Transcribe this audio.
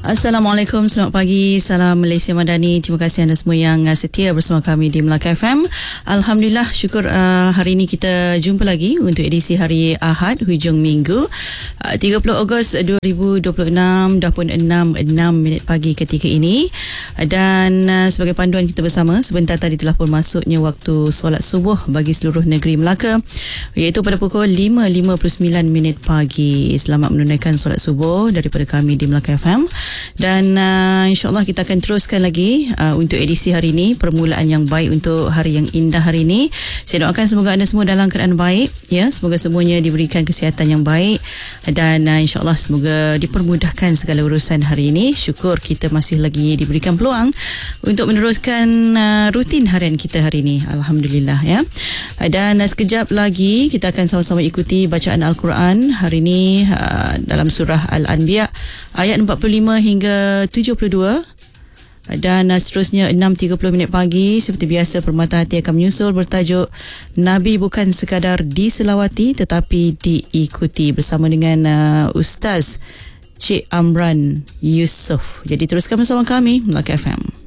Assalamualaikum, selamat pagi, salam Malaysia Madani. Terima kasih anda semua yang setia bersama kami di Melaka FM. Alhamdulillah, syukur hari ini kita jumpa lagi untuk edisi hari Ahad hujung minggu 30 Ogos 2026, dah pun 6 minit pagi ketika ini. Dan sebagai panduan kita bersama, sebentar tadi telah pun masuknya waktu solat subuh bagi seluruh negeri Melaka, iaitu pada pukul 5.59 minit pagi. Selamat menunaikan solat subuh daripada kami di Melaka FM. Dan insyaAllah kita akan teruskan lagi untuk edisi hari ini, permulaan yang baik untuk hari yang indah hari ini. Saya doakan semoga anda semua dalam keadaan baik, ya, semoga semuanya diberikan kesihatan yang baik, dan insyaAllah semoga dipermudahkan segala urusan hari ini. Syukur kita masih lagi diberikan peluang untuk meneruskan rutin harian kita hari ini, Alhamdulillah, ya. Dan sekejap lagi kita akan sama-sama ikuti bacaan Al-Quran hari ini dalam surah Al-Anbiya ayat 45 hingga 72. Dan seterusnya 6.30 minit pagi, seperti biasa Permata Hati akan menyusul bertajuk Nabi bukan sekadar diselawati tetapi diikuti, bersama dengan Ustaz Cik Amran Yusof. Jadi teruskan bersama kami Melaka FM.